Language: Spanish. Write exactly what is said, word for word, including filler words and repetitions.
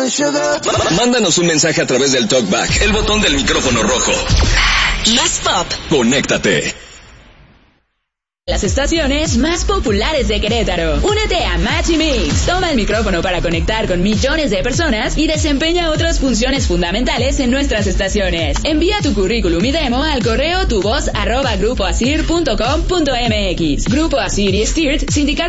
Mándanos un mensaje a través del TalkBack, el botón del micrófono rojo. Más pop. Conéctate. Las estaciones más populares de Querétaro. Únete a Match y Mix. Toma el micrófono para conectar con millones de personas y desempeña otras funciones fundamentales en nuestras estaciones. Envía tu currículum y demo al correo tuvoz arroba grupo asir punto com punto mx. Grupo Asir y Stirt, sindicato